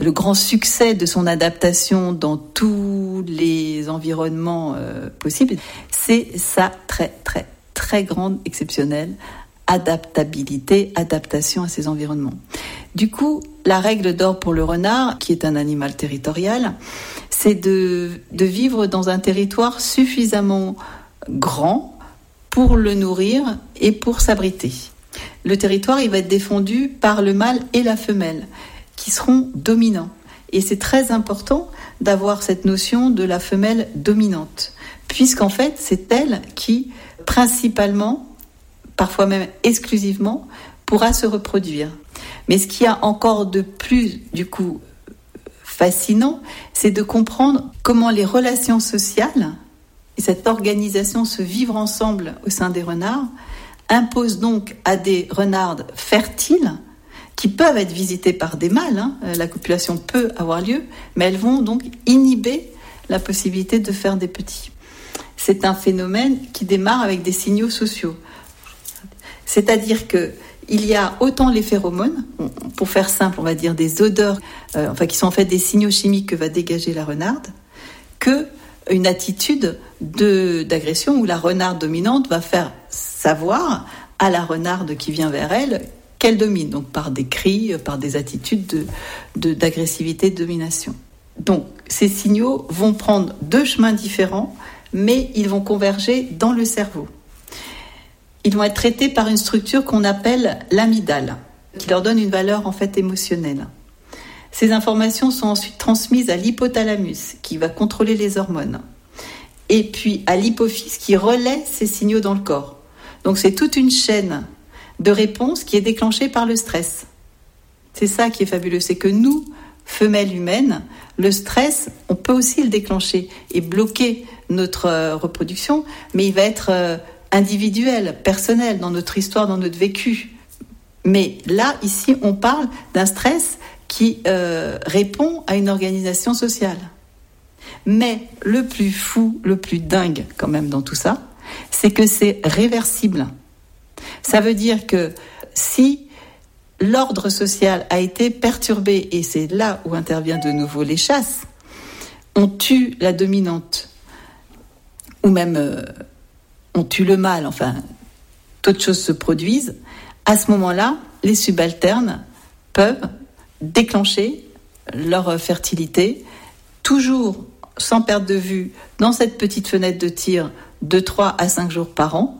le grand succès de son adaptation dans tous les environnements possibles, c'est sa très très très grande, exceptionnelle adaptation à ces environnements. Du coup, la règle d'or pour le renard, qui est un animal territorial, c'est de vivre dans un territoire suffisamment grand pour le nourrir et pour s'abriter. Le territoire, il va être défendu par le mâle et la femelle, qui seront dominants. Et c'est très important d'avoir cette notion de la femelle dominante, puisqu'en fait, c'est elle qui, principalement, parfois même exclusivement, pourra se reproduire. Mais ce qu'il y a encore de plus, du coup, fascinant, c'est de comprendre comment les relations sociales et cette organisation, ce vivre ensemble au sein des renards, imposent donc à des renardes fertiles, qui peuvent être visitées par des mâles, la copulation peut avoir lieu, mais elles vont donc inhiber la possibilité de faire des petits. C'est un phénomène qui démarre avec des signaux sociaux. C'est-à-dire qu'il y a autant les phéromones, pour faire simple, on va dire des odeurs, qui sont en fait des signaux chimiques que va dégager la renarde, qu'une attitude d'agression où la renarde dominante va faire savoir à la renarde qui vient vers elle qu'elle domine, donc par des cris, par des attitudes d'agressivité, de domination. Donc ces signaux vont prendre deux chemins différents, mais ils vont converger dans le cerveau. Ils vont être traités par une structure qu'on appelle l'amygdale, qui leur donne une valeur en fait émotionnelle. Ces informations sont ensuite transmises à l'hypothalamus, qui va contrôler les hormones, et puis à l'hypophyse, qui relaie ces signaux dans le corps. Donc c'est toute une chaîne de réponses qui est déclenchée par le stress. C'est ça qui est fabuleux, c'est que nous, femelles humaines, le stress, on peut aussi le déclencher et bloquer notre reproduction, mais il va être individuel, personnel, dans notre histoire, dans notre vécu. Mais là, ici, on parle d'un stress qui répond à une organisation sociale. Mais le plus fou, le plus dingue quand même dans tout ça, c'est que c'est réversible. Ça veut dire que si l'ordre social a été perturbé, et c'est là où intervient de nouveau les chasses, on tue la dominante, ou même on tue le mâle, enfin, d'autres choses se produisent, à ce moment-là, les subalternes peuvent déclencher leur fertilité, toujours sans perdre de vue, dans cette petite fenêtre de tir de 3 à 5 jours par an,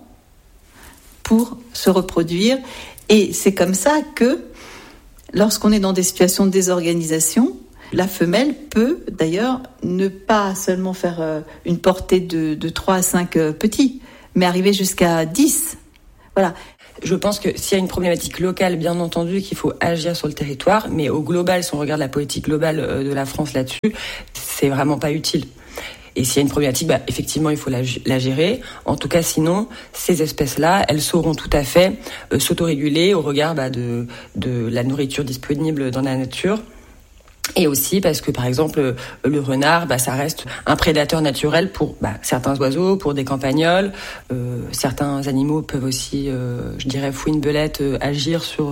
pour se reproduire. Et c'est comme ça que, lorsqu'on est dans des situations de désorganisation, la femelle peut d'ailleurs ne pas seulement faire une portée de 3 à 5 petits, mais arriver jusqu'à 10. Voilà. Je pense que s'il y a une problématique locale, bien entendu, qu'il faut agir sur le territoire, mais au global, si on regarde la politique globale de la France là-dessus, c'est vraiment pas utile. Et s'il y a une problématique, effectivement, il faut la gérer. En tout cas, sinon, ces espèces-là, elles sauront tout à fait s'autoréguler au regard de la nourriture disponible dans la nature. Et aussi parce que, par exemple, le renard, ça reste un prédateur naturel pour certains oiseaux, pour des campagnols. Certains animaux peuvent aussi, fouine belette, agir sur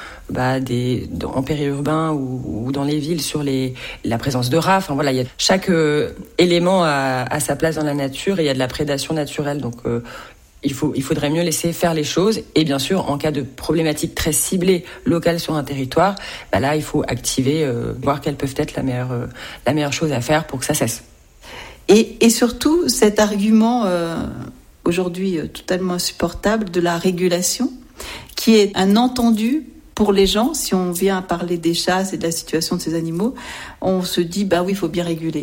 en périurbain ou dans les villes sur la présence de rats. Enfin voilà, chaque élément a sa place dans la nature et il y a de la prédation naturelle. Donc il faudrait mieux laisser faire les choses. Et bien sûr, en cas de problématiques très ciblées locales sur un territoire, là, il faut activer, voir quelles peuvent être la meilleure chose à faire pour que ça cesse. Et surtout, cet argument, aujourd'hui totalement insupportable, de la régulation, qui est un entendu pour les gens. Si on vient parler des chasses et de la situation de ces animaux, on se dit, oui, il faut bien réguler.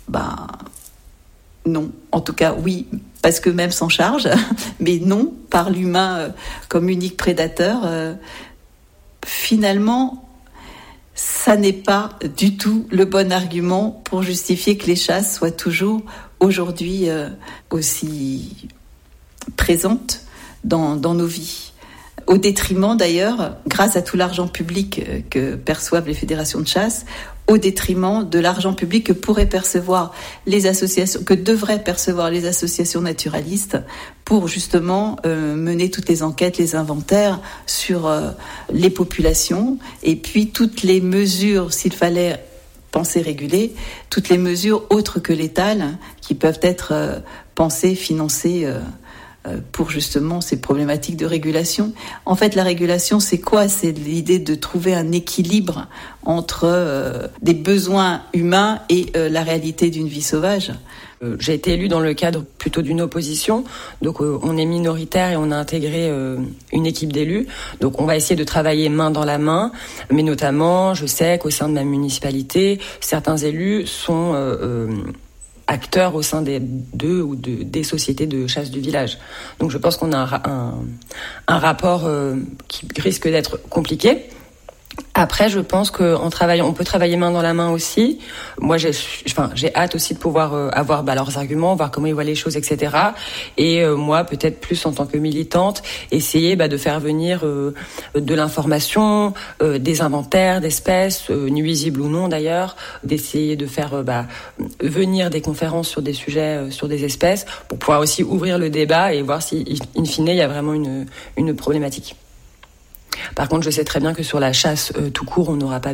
Non, en tout cas, oui, parce que même s'en charge, mais non, par l'humain comme unique prédateur, finalement, ça n'est pas du tout le bon argument pour justifier que les chasses soient toujours aujourd'hui aussi présentes dans nos vies. Au détriment d'ailleurs, grâce à tout l'argent public que perçoivent les fédérations de chasse, au détriment de l'argent public que pourraient percevoir les associations, que devraient percevoir les associations naturalistes pour justement mener toutes les enquêtes, les inventaires sur les populations et puis toutes les mesures, s'il fallait penser réguler toutes les mesures autres que létales qui peuvent être pensées, financées pour justement ces problématiques de régulation. En fait, la régulation, c'est quoi ? C'est l'idée de trouver un équilibre entre des besoins humains et la réalité d'une vie sauvage. J'ai été élue dans le cadre plutôt d'une opposition, donc on est minoritaire et on a intégré une équipe d'élus. Donc on va essayer de travailler main dans la main, mais notamment, je sais qu'au sein de ma municipalité, certains élus sont acteurs au sein des sociétés de chasse du village. Donc je pense qu'on a un rapport qui risque d'être compliqué. Après, je pense qu'en travaillant, on peut travailler main dans la main aussi. Moi, j'ai hâte aussi de pouvoir avoir leurs arguments, voir comment ils voient les choses, etc. Et moi, peut-être plus en tant que militante, essayer de faire venir de l'information, des inventaires d'espèces, nuisibles ou non d'ailleurs, d'essayer de faire venir des conférences sur des sujets, sur des espèces, pour pouvoir aussi ouvrir le débat et voir si, in fine, il y a vraiment une problématique. Par contre, je sais très bien que sur la chasse tout court, on n'aura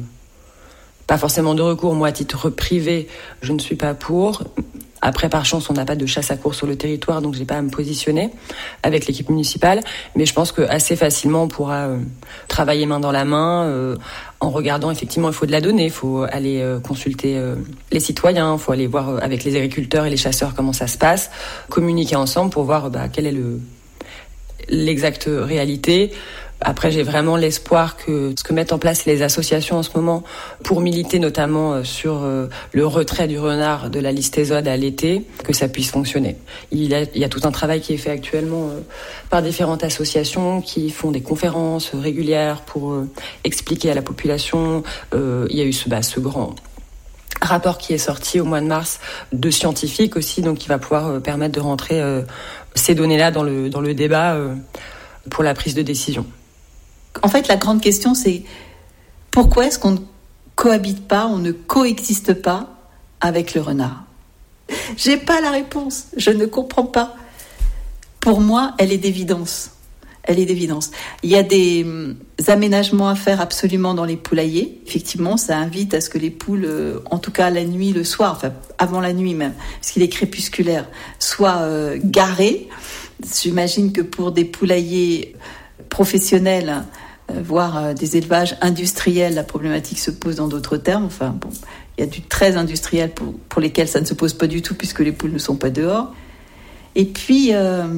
pas forcément de recours. Moi, à titre privé, je ne suis pas pour. Après, par chance, on n'a pas de chasse à court sur le territoire, donc j'ai pas à me positionner avec l'équipe municipale. Mais je pense que assez facilement, on pourra travailler main dans la main en regardant. Effectivement, il faut de la donnée, il faut aller consulter les citoyens, il faut aller voir avec les agriculteurs et les chasseurs comment ça se passe, communiquer ensemble pour voir quelle est l'exacte réalité. Après, j'ai vraiment l'espoir que ce que mettent en place les associations en ce moment pour militer notamment sur le retrait du renard de la liste ESOD à l'été, que ça puisse fonctionner. Il y a tout un travail qui est fait actuellement par différentes associations qui font des conférences régulières pour expliquer à la population. Il y a eu ce grand rapport qui est sorti au mois de mars de scientifiques aussi, donc qui va pouvoir permettre de rentrer ces données-là dans le débat pour la prise de décision. En fait, la grande question, c'est pourquoi est-ce qu'on ne cohabite pas, on ne coexiste pas avec le renard ? J'ai pas la réponse, je ne comprends pas. Pour moi, elle est d'évidence. Il y a des aménagements à faire absolument dans les poulaillers. Effectivement, ça invite à ce que les poules, en tout cas la nuit, le soir, enfin avant la nuit même, parce qu'il est crépusculaire, soient garées. J'imagine que pour des poulaillers professionnels, voire des élevages industriels, la problématique se pose dans d'autres termes. Enfin, bon, il y a du très industriel pour lesquels ça ne se pose pas du tout puisque les poules ne sont pas dehors. Et puis,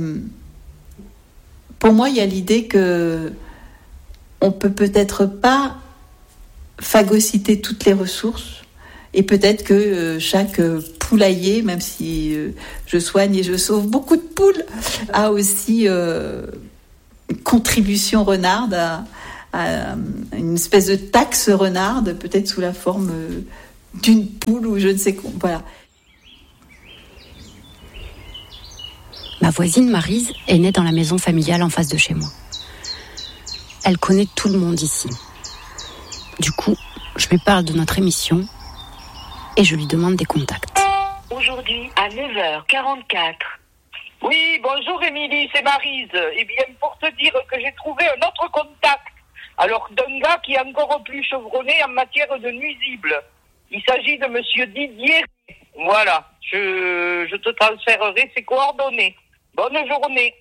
pour moi, il y a l'idée que on peut-être pas phagocyter toutes les ressources et peut-être que chaque poulailler, même si je soigne et je sauve beaucoup de poules, a aussi contribution renarde à une espèce de taxe renarde, peut-être sous la forme d'une poule ou je ne sais quoi. Voilà. Ma voisine Maryse est née dans la maison familiale en face de chez moi. Elle connaît tout le monde ici. Du coup, je lui parle de notre émission et je lui demande des contacts. Aujourd'hui, à 9h44. Oui, bonjour Émilie, c'est Maryse. Eh bien, pour te dire que j'ai trouvé un autre contact. Alors, d'un gars qui est encore plus chevronné en matière de nuisibles. Il s'agit de monsieur Didier. Voilà, je te transférerai ses coordonnées. Bonne journée.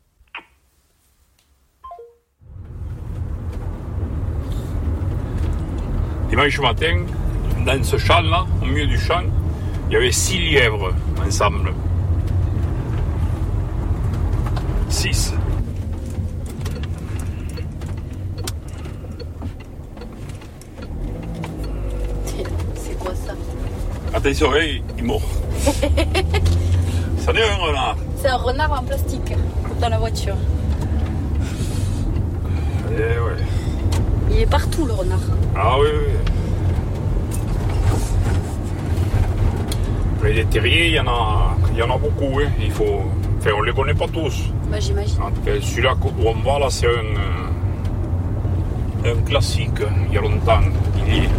Dimanche matin, dans ce champ-là, au milieu du champ, il y avait 6 lièvres ensemble. 6. C'est quoi ça ? Attention, il mord. Ça n'est un renard. C'est un renard en plastique dans la voiture. Eh ouais. Il est partout le renard. Ah oui. Mais les terriers, il y en a beaucoup. Hein. Enfin, on ne les connaît pas tous. Bah, j'imagine. En tout cas, celui-là où on va là, c'est un classique. Il y a longtemps. Il y est.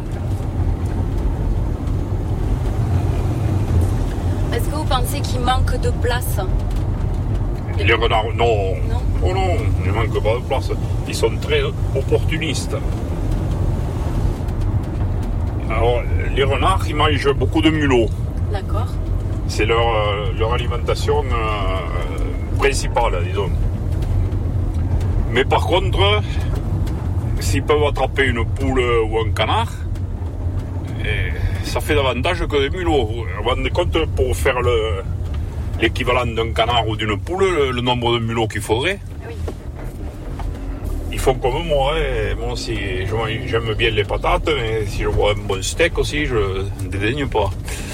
Est-ce que vous pensez qu'il manque de place ? Les renards, non. Non. Oh non, ils ne manquent pas de place. Ils sont très opportunistes. Alors, les renards, ils mangent beaucoup de mulots. D'accord. C'est leur alimentation principale, disons. Mais par contre, s'ils peuvent attraper une poule ou un canard, ça fait davantage que des mulots. Vous vous rendez compte, pour faire l'équivalent d'un canard ou d'une poule, le nombre de mulots qu'il faudrait? Oui. Ils font comme moi. Moi aussi, j'aime bien les patates, mais si je vois un bon steak aussi, je ne dédaigne pas.